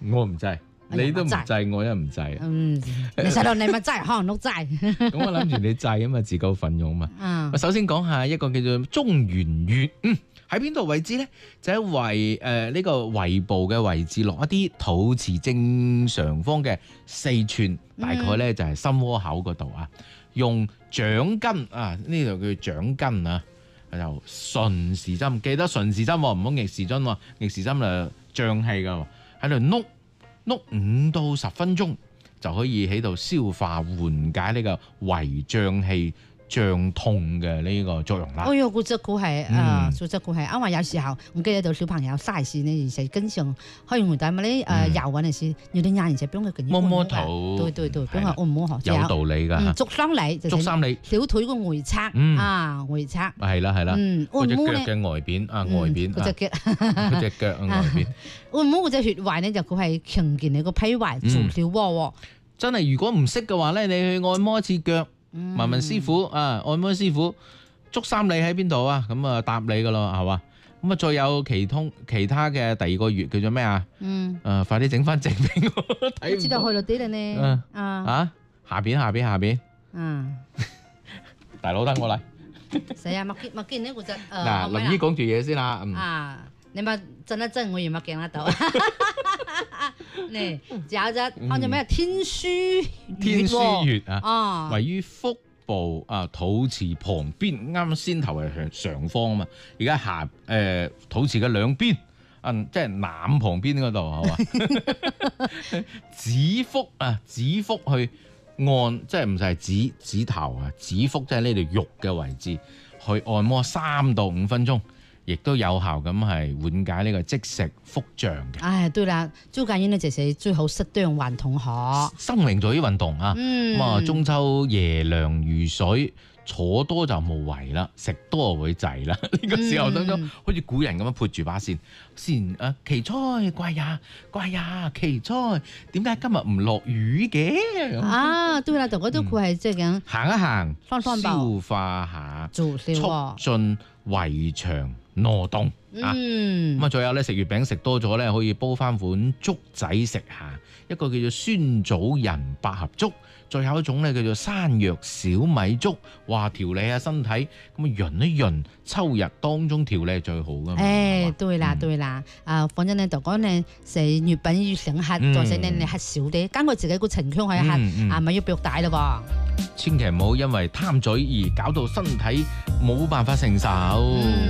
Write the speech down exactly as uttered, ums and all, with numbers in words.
我唔制，你都唔制，我又唔制。 嗯，你細路你咪制，可能都制。 咁我諗住你制啊嘛，自告奮勇嘛。嗯，首先講下一個叫做中元月，嗯，喺邊度位置咧？就喺圍誒呢個圍部嘅位置，落一啲肚臍正上方嘅四寸，大概咧就係心窩口嗰度啊。用掌根啊，呢度叫掌根啊，就順時針，記得順時針喎，唔好逆時針喎，逆時針就脹氣噶，喺度碌碌五到十分鐘就可以喺度消化緩解呢個胃脹氣脹痛嘅呢個作用啦。 哎呦，嗰隻股係啊，嗰隻股係，因為有時候我記得到小朋友嘥事呢，而且經常可以回答乜咧誒遊揾嘅事，有啲人而且幫佢摸摸頭， 對對對，幫佢按摩學， 有道理㗎。 足三里， 足三里， 小腿個外側啊，外側係啦係啦，嗰隻腳嘅外邊啊外邊， 嗰隻腳， 嗰隻腳啊外邊。 按摩嗰隻穴位咧就佢係強健你個脾胃，助小窩。真係如果唔識嘅話咧，你去按摩一次腳。問問師傅啊，按摩師傅，足三里喺邊度啊？咁啊答你噶咯，係嘛？咁啊再有其通其他嘅第二個月叫做咩啊？嗯，誒，快啲整翻正俾我睇。 知道去到啲啦呢？啊啊，下邊下邊下邊。 嗯， 大佬等我嚟。 死啊！麥健麥健呢個就嗱，林姨講住嘢先啦。 啊，你咪震一震，我而麥健得到。呢，仲有隻按照咩天樞天樞穴啊， 啊位於腹部啊肚臍旁邊，啱先頭係向上方啊嘛，而家下誒、呃、肚臍嘅兩邊，啊即係腩旁邊嗰度係嘛，指腹啊指腹去按，即係唔係指指頭啊，指腹即係呢條肉嘅位置去按摩三到五分鐘。亦都有效咁係緩解呢個積食腹脹嘅。 唉，對啦，最緊要呢就係最好適當運動嗬， 生命做啲運動啊。咁啊、嗯，中秋夜涼如水，坐多就無謂啦，食多就會滯啦。呢、嗯、個時候當中，好似古人咁樣潑住把扇，先啊奇哉怪呀怪呀奇哉，點解今日唔落雨嘅？ 啊，對啦，同我都佢係即係咁行一行， 翻翻消化下， 做促進胃腸挪動啊！咁啊，仲有咧食月餅食多咗咧，可以煲翻碗粥仔食下，一個叫做酸棗仁百合粥，最後一種咧叫做山藥小米粥，哇調理下身體，咁啊潤一潤，秋日當中調理係最好噶嘛。 誒，對啦對啦，啊，反正咧就講咧食月餅要醒黑，再食咧你黑少啲，根據自己個情況去黑，啊咪要表大咯噃。 千祈唔好因為貪嘴而搞到身體冇辦法承受。